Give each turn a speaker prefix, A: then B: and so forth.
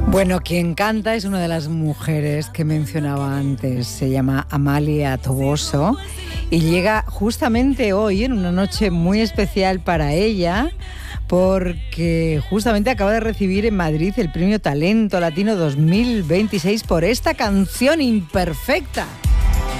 A: Bueno, quien canta es una de las mujeres que mencionaba antes, se llama Amalia Toboso y llega justamente hoy en una noche muy especial para ella porque justamente acaba de recibir en Madrid el Premio Talento Latino 2026 por esta canción Imperfecta.